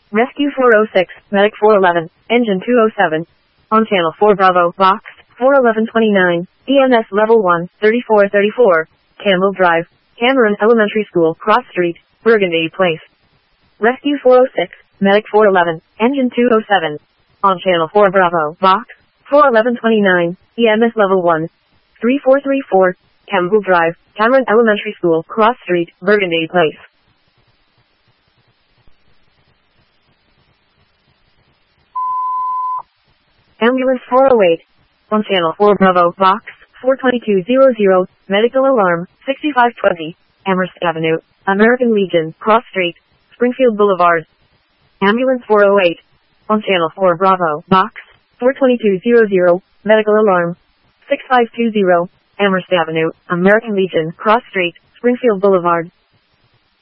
Rescue 406, Medic 411, Engine 207. On Channel 4 Bravo, Box 41129, EMS Level 1, 3434, Campbell Drive, Cameron Elementary School, Cross Street, Burgundy Place. Rescue 406, Medic 411, Engine 207. On Channel 4 Bravo, Box 41129, EMS Level 1, 3434, Campbell Drive, Cameron Elementary School, Cross Street, Burgundy Place. Ambulance 408. On Channel 4 Bravo, Box 42200, Medical Alarm 6520, Amherst Avenue, American Legion, Cross Street, Springfield Boulevard. Ambulance 408. On Channel 4 Bravo, Box 42200, Medical Alarm 6520, Amherst Avenue, American Legion, Cross Street, Springfield Boulevard.